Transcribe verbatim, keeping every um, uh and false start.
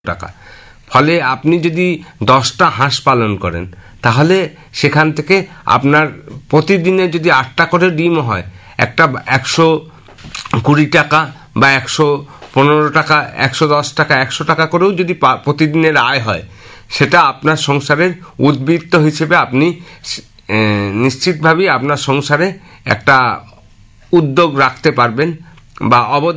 টাকা। ফলে আপনি যদি দশটা হাঁস পালন করেন তাহলে সেখান থেকে আপনার প্রতিদিনে যদি আটটা করে ডিম হয়, একটা একশো কুড়ি টাকা বা একশো পনেরো টাকা, একশো দশ টাকা, একশো টাকা করেও যদি প্রতিদিনের আয় হয়, সেটা আপনার সংসারের উদ্বৃত্ত হিসেবে আপনি নিশ্চিতভাবেই আপনার সংসারে একটা উদ্যোগ রাখতে পারবেন বা অবদান